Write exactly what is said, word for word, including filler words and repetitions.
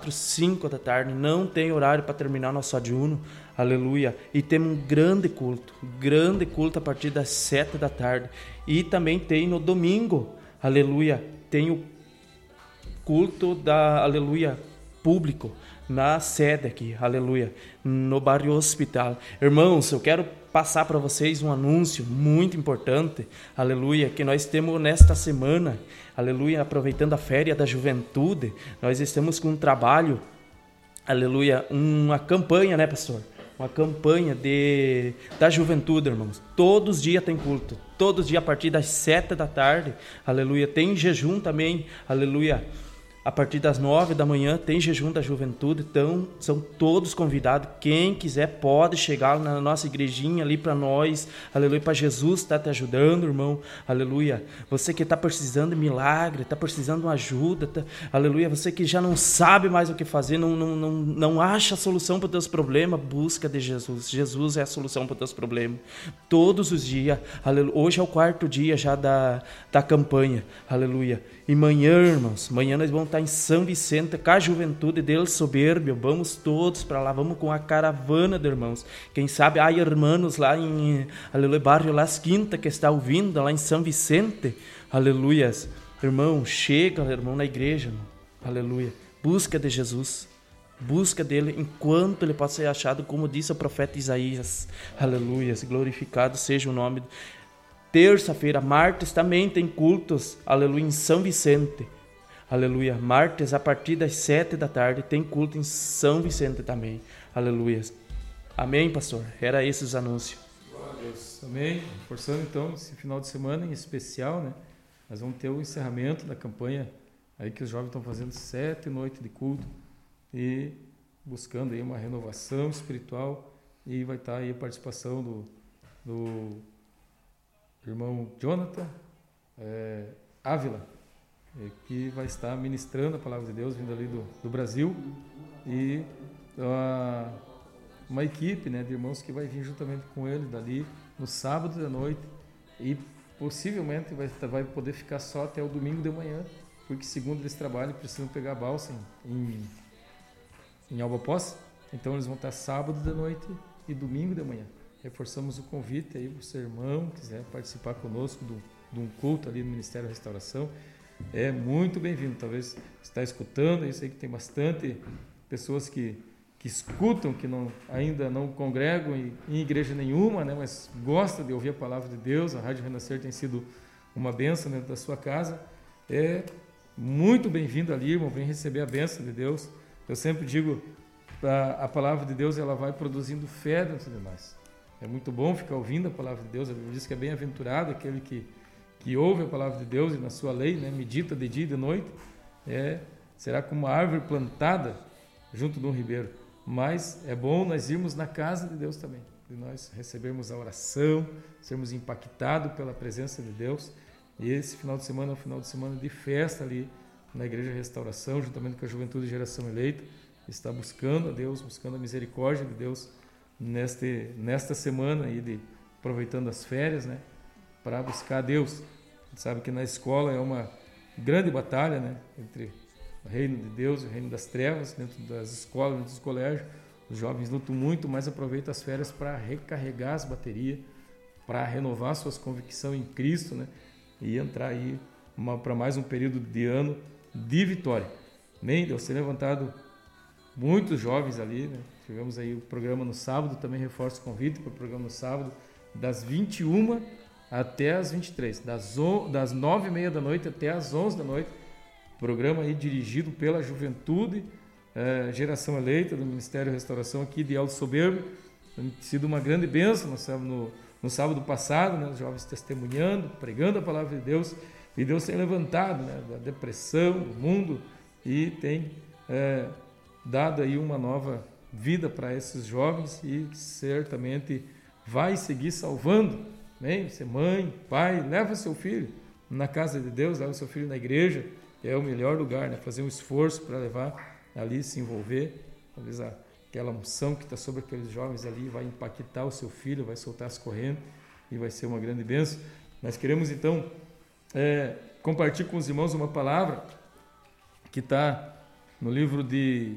quatro, cinco da tarde, não tem horário para terminar nosso adiuno, aleluia, e temos um grande culto, grande culto a partir das sete da tarde, e também tem no domingo, aleluia, tem o culto da, aleluia, público, na sede aqui, aleluia, no bairro Hospital. Irmãos, eu quero passar para vocês um anúncio muito importante, aleluia, que nós temos nesta semana, aleluia, aproveitando a férias da juventude, nós estamos com um trabalho, aleluia, uma campanha, né, pastor? Uma campanha de, da juventude, irmãos. Todos os dias tem culto, todos os dias a partir das sete da tarde, aleluia, tem jejum também, aleluia. A partir das nove da manhã tem jejum da juventude, então são todos convidados. Quem quiser pode chegar na nossa igrejinha ali para nós, aleluia, para Jesus estar te ajudando, irmão, aleluia. Você que está precisando de milagre, está precisando de uma ajuda, tá, aleluia. Você que já não sabe mais o que fazer, não, não, não, não acha a solução para os teus problemas, busca de Jesus. Jesus é a solução para os teus problemas. Todos os dias, aleluia. Hoje é o quarto dia já da, da campanha, aleluia. E manhã, irmãos, manhã nós vamos estar em São Vicente, com a juventude dele soberbio, vamos todos para lá, vamos com a caravana de irmãos. Quem sabe há irmãos lá em, aleluia, bairro Las Quintas, que está ouvindo, lá em São Vicente, aleluias. Irmão, chega, irmão, na igreja, irmão. Aleluia. Busca de Jesus, busca dele enquanto ele pode ser achado, como disse o profeta Isaías, aleluias, glorificado seja o nome de terça-feira, martes também tem cultos, aleluia, em São Vicente, aleluia, martes a partir das sete da tarde tem culto em São Vicente também, aleluia, amém, pastor? Era esses os anúncios. Glória a Deus, amém. Forçando então esse final de semana em especial, né? Nós vamos ter o encerramento da campanha aí que os jovens estão fazendo sete noites de culto e buscando aí uma renovação espiritual, e vai estar aí a participação do, do irmão Jonathan é, Ávila, é, que vai estar ministrando a palavra de Deus vindo ali do, do Brasil, e a, uma equipe, né, de irmãos que vai vir juntamente com ele dali no sábado da noite, e possivelmente vai, vai poder ficar só até o domingo de manhã, porque segundo eles trabalham precisam pegar a balsa em, em, em Alba Posse, então eles vão estar sábado da noite e domingo de manhã. Reforçamos o convite aí, você, irmão, quiser participar conosco do, de um culto ali no Ministério da Restauração, é muito bem-vindo. Talvez está escutando, eu sei que tem bastante pessoas que, que escutam, que não, ainda não congregam em, em igreja nenhuma, né, mas gostam de ouvir a palavra de Deus. A Rádio Renascer tem sido uma bênção dentro da sua casa. É muito bem-vindo ali, irmão, vem receber a bênção de Deus. Eu sempre digo, a, a palavra de Deus ela vai produzindo fé dentro de nós. É muito bom ficar ouvindo a palavra de Deus. A Bíblia diz que é bem-aventurado aquele que, que ouve a palavra de Deus e na sua lei, né, medita de dia e de noite, é, será como uma árvore plantada junto de um ribeiro. Mas é bom nós irmos na casa de Deus também, de nós recebermos a oração, sermos impactados pela presença de Deus. E esse final de semana é um final de semana de festa ali na Igreja Restauração, juntamente com a Juventude Geração Eleita, está buscando a Deus, buscando a misericórdia de Deus Neste, nesta semana aí de aproveitando as férias, né, para buscar a Deus. A gente sabe que na escola é uma grande batalha, né, entre o reino de Deus e o reino das trevas, dentro das escolas, dentro dos colégios. Os jovens lutam muito, mas aproveitam as férias para recarregar as baterias, para renovar suas convicções em Cristo, né, e entrar aí para mais um período de ano de vitória. Amém? Deus tem levantado muitos jovens ali, né? Tivemos aí o programa no sábado, também reforço o convite para o programa no sábado, das vinte e uma até as vinte e três, das, das nove e meia da noite até as onze da noite, programa aí dirigido pela Juventude eh, Geração Eleita, do Ministério Restauração aqui de Alto Soberbo. Tem sido uma grande bênção no, no, no sábado passado, né? Os jovens testemunhando, pregando a palavra de Deus, e Deus tem levantado, né, da depressão do mundo, e tem eh, dado aí uma nova vida para esses jovens, e certamente vai seguir salvando. Amém? Você, mãe, pai, leva seu filho na casa de Deus, leva seu filho na igreja, que é o melhor lugar, né? Fazer um esforço para levar ali, se envolver. Talvez a, aquela unção que está sobre aqueles jovens ali vai impactar o seu filho, vai soltar as correntes e vai ser uma grande bênção. Nós queremos então é, compartilhar com os irmãos uma palavra que está no livro de